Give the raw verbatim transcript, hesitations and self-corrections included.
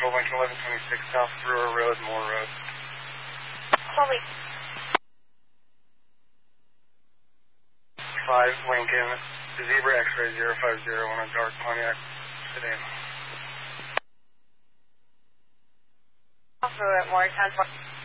Control Lincoln eleven twenty-six South Brewer Road, Moore Road. Holy. five Lincoln, Zebra X-ray zero five zero on a dark Pontiac sedan. Also at Moore ten twenty.